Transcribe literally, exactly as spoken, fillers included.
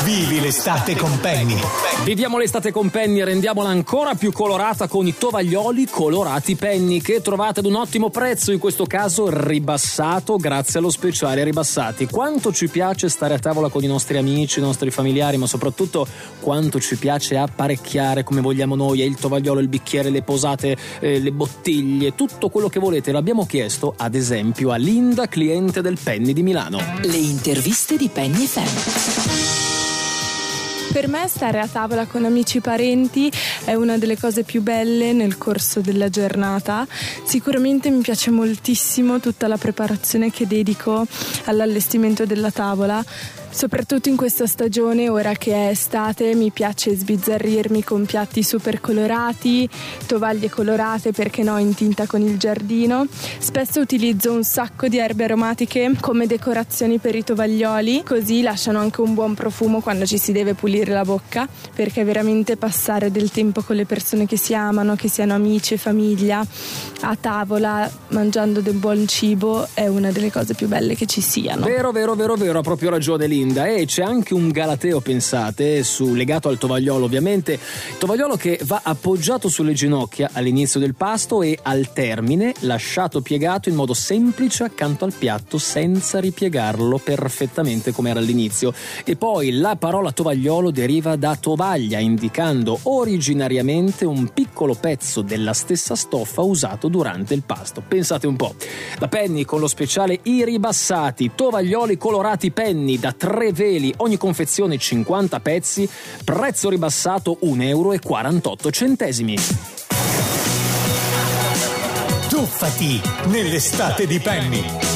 Vivi l'estate con Penny. Viviamo l'estate con Penny e rendiamola ancora più colorata con i tovaglioli colorati Penny, che trovate ad un ottimo prezzo, in questo caso ribassato grazie allo speciale ribassati. Quanto ci piace stare a tavola con i nostri amici, i nostri familiari, ma soprattutto quanto ci piace apparecchiare come vogliamo noi, il tovagliolo, il bicchiere, le posate, eh, le bottiglie, tutto quello che volete. L'abbiamo chiesto ad esempio a Linda, cliente del Penny di Milano. Le interviste di Penny F M. Per me stare a tavola con amici e parenti è una delle cose più belle nel corso della giornata. Sicuramente mi piace moltissimo tutta la preparazione che dedico all'allestimento della tavola. Soprattutto in questa stagione, ora che è estate, mi piace sbizzarrirmi con piatti super colorati, tovaglie colorate, perché no, in tinta con il giardino. Spesso utilizzo un sacco di erbe aromatiche come decorazioni per i tovaglioli, così lasciano anche un buon profumo quando ci si deve pulire la bocca, perché veramente passare del tempo con le persone che si amano, che siano amici e famiglia, a tavola, mangiando del buon cibo, è una delle cose più belle che ci siano. Vero, vero, vero, vero, ha proprio ragione lì. E c'è anche un galateo, pensate, su, legato al tovagliolo ovviamente, tovagliolo che va appoggiato sulle ginocchia all'inizio del pasto e al termine lasciato piegato in modo semplice accanto al piatto senza ripiegarlo perfettamente come era all'inizio. E poi la parola tovagliolo deriva da tovaglia, indicando originariamente un piccolo pezzo della stessa stoffa usato durante il pasto. Pensate un po', la Penny con lo speciale i ribassati, tovaglioli colorati Penny da tre veli, ogni confezione cinquanta pezzi, prezzo ribassato un euro e quarantotto centesimi. Tuffati nell'estate di Penny.